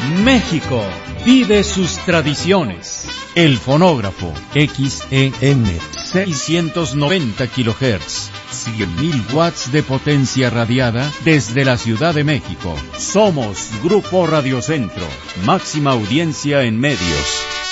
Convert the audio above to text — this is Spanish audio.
México vive sus tradiciones. El fonógrafo XEM 690 kHz, 100.000 watts de potencia radiada desde la Ciudad de México. Somos Grupo Radio Centro, máxima audiencia en medios.